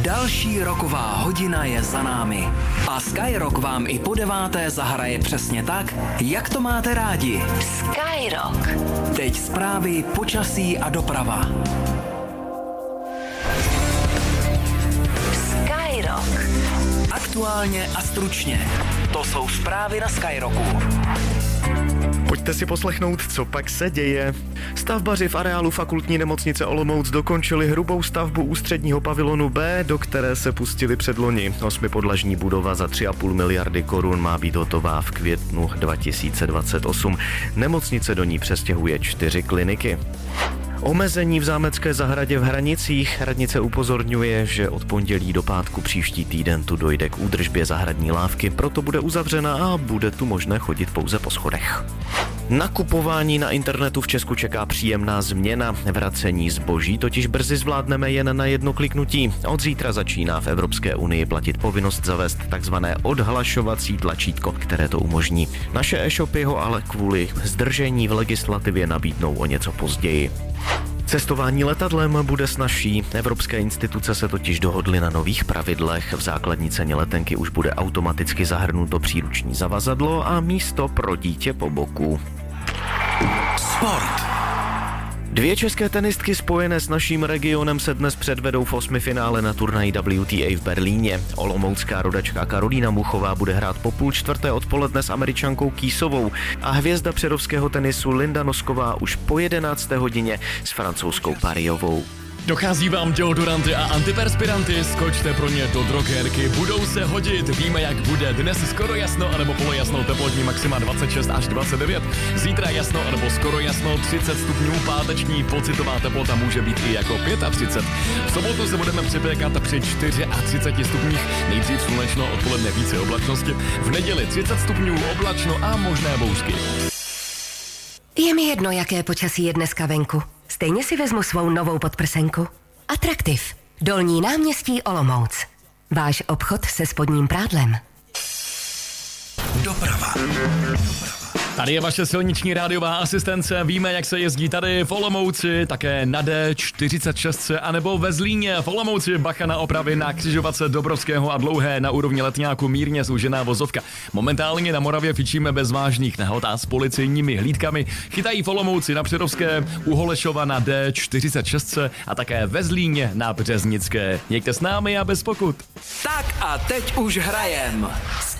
Další roková hodina je za námi. A Skyrock vám i po 9. zahraje přesně tak, jak to máte rádi. Skyrock. Teď zprávy, počasí a doprava. Skyrock. Aktuálně a stručně. To jsou zprávy na Skyrocku. Pojďte si poslechnout, co pak se děje. Stavbaři v areálu Fakultní nemocnice Olomouc dokončili hrubou stavbu ústředního pavilonu B, do které se pustili předloni. 8podlažní budova za 3,5 miliardy korun má být hotová v květnu 2028. Nemocnice do ní přestěhuje 4 kliniky. Omezení v Zámecké zahradě v Hranicích. Radnice upozorňuje, že od pondělí do pátku příští týden tu dojde k údržbě zahradní lávky, proto bude uzavřena a bude tu možné chodit pouze po schodech. Nakupování na internetu v Česku čeká příjemná změna. Vracení zboží totiž brzy zvládneme jen na jedno kliknutí. Od zítra začíná v Evropské unii platit povinnost zavést takzvané odhlašovací tlačítko, které to umožní. Naše e-shopy ho ale kvůli zdržení v legislativě nabídnou o něco později. Cestování letadlem bude snazší. Evropské instituce se totiž dohodly na nových pravidlech. V základní ceně letenky už bude automaticky zahrnuto příruční zavazadlo a místo pro dítě po boku. Sport. 2 české tenistky spojené s naším regionem se dnes předvedou v 8finále na turnaji WTA v Berlíně. Olomoucká rodačka Karolína Muchová bude hrát po 3:30 odpoledne s Američankou Kýsovou a hvězda přerovského tenisu Linda Nosková už po 11. hodině s francouzskou Pariovou. Dochází vám deodoranty a antiperspiranty, skočte pro ně do drogérky, budou se hodit, víme jak bude, dnes skoro jasno anebo polojasno, teplotní maxima 26 až 29, zítra jasno anebo skoro jasno 30 stupňů, páteční pocitová teplota může být i jako 35. V sobotu se budeme připékat při 34 stupních, nejdřív slunečno, odpoledne více oblačnosti, v neděli 30 stupňů, oblačno a možné bouřky. Je mi jedno, jaké počasí je dneska venku. Stejně si vezmu svou novou podprsenku. Atraktiv. Dolní náměstí Olomouc. Váš obchod se spodním prádlem. Doprava. Tady je vaše silniční rádiová asistence, víme, jak se jezdí tady v Olomouci, také na D46 anebo ve Zlíně. V Olomouci bacha na opravy na křižovatce Dobrovského a Dlouhé na úrovni Letňáku mírně zúžená vozovka. Momentálně na Moravě fičíme bez vážných nehod a s policejními hlídkami. Chytají v Olomouci na Přerovské, u Holešova na D46 a také ve Zlíně na Březnické. Jeďte s námi a bez pokut. Tak a teď už hrajem.